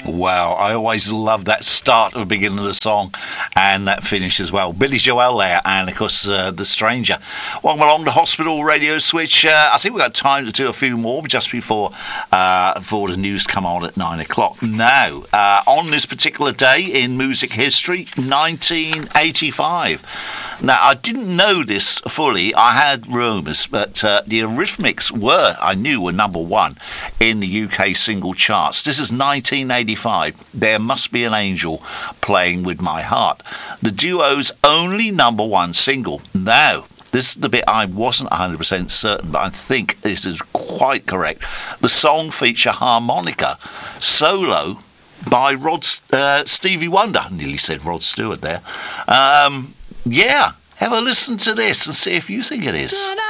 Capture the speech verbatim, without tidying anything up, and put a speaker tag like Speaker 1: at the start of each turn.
Speaker 1: Wow, I always love that start at the beginning of the song and that finish as well. Billy Joel there, and of course uh, The Stranger. Welcome along to Hospital Radio Switch. Uh, I think we've got time to do a few more just before uh, before the news come on at nine o'clock. Now, uh, on this particular day in music history, nineteen eighty-five. Now, I didn't know this fully. I had rumours, but uh, the Eurythmics were, I knew, were number one in the U K single charts. This is nineteen eighty-five. There Must Be an Angel, Playing With My Heart. The duo's only number one single. Now, this is the bit I wasn't one hundred percent certain, but I think this is quite correct. The song features harmonica solo by Rod uh, Stevie Wonder. I nearly said Rod Stewart there. Um, yeah, have a listen to this and see if you think it is.